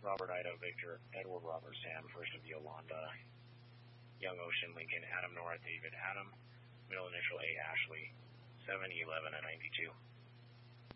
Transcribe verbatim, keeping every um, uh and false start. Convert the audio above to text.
Robert Idaho Victor, Edward Robert Sam, first of Yolanda, Young Ocean Lincoln, Adam Nora David Adam, middle initial A Ashley, seven eleven and ninety-two.